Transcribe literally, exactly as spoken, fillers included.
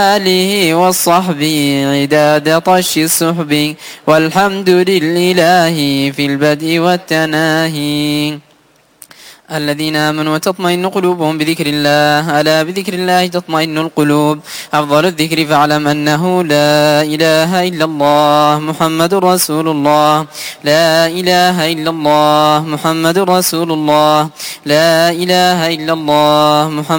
آله والصحب عداد طش السحب، والحمد لله في البدء والتناهي. الذين آمنوا وتطمئن قلوبهم بذكر الله، ألا بذكر الله تطمئن القلوب. أفضل الذكر فاعلم أنه لا إله إلا الله محمد رسول الله، لا إله إلا الله محمد رسول الله، لا إله إلا الله محمد